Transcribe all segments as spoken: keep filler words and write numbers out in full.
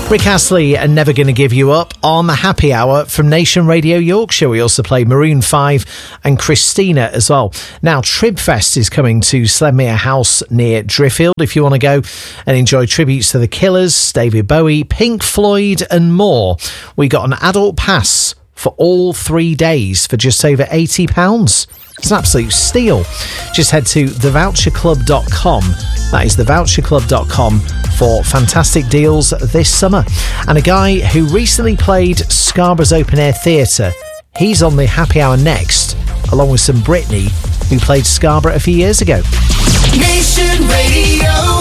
Rick Astley and Never Gonna Give You Up on the Happy Hour from Nation Radio Yorkshire. We also play Maroon five and Christina as well. Now, Tribfest is coming to Sledmere House near Driffield. If you want to go and enjoy tributes to the Killers, David Bowie, Pink Floyd and more, we got an adult pass for all three days for just over eighty pounds. It's an absolute steal. Just head to the voucher club dot com. That is the voucher club dot com for fantastic deals this summer. And a guy who recently played Scarborough's Open Air Theatre, he's on the Happy Hour next, along with some Britney, who played Scarborough a few years ago. Nation Radio.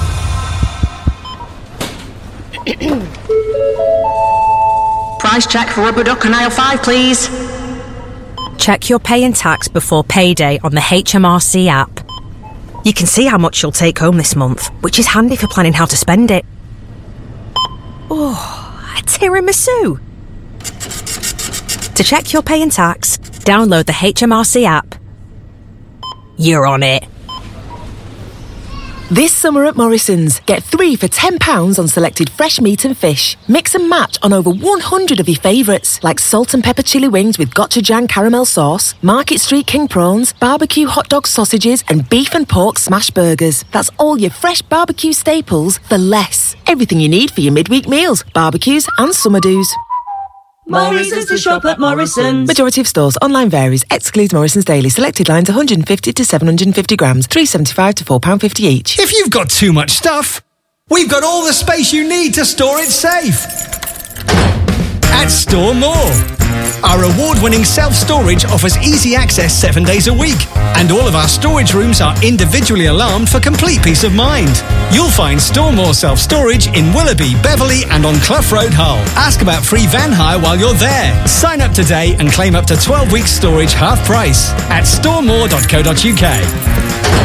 Price check for rubber duck on aisle five, please. Check your pay and tax before payday on the H M R C app. You can see how much you'll take home this month, which is handy for planning how to spend it. Oh, a tiramisu. To check your pay and tax, download the H M R C app. You're on it. This summer at Morrison's, get three for ten pounds on selected fresh meat and fish. Mix and match on over one hundred of your favourites, like salt and pepper chili wings with gochujang caramel sauce, Market Street king prawns, barbecue hot dog sausages and beef and pork smash burgers. That's all your fresh barbecue staples for less. Everything you need for your midweek meals, barbecues and summer do's. Morrison's to shop at Morrison's. Majority of stores. Online varies. Excludes Morrison's Daily. Selected lines one hundred fifty to seven hundred fifty grams. three pounds seventy-five to four pounds fifty each. If you've got too much stuff, we've got all the space you need to store it safe. At Store More. Our award-winning self-storage offers easy access seven days a week. And all of our storage rooms are individually alarmed for complete peace of mind. You'll find Store More self-storage in Willoughby, Beverley and on Clough Road, Hull. Ask about free van hire while you're there. Sign up today and claim up to twelve weeks storage half price at store more dot co dot uk.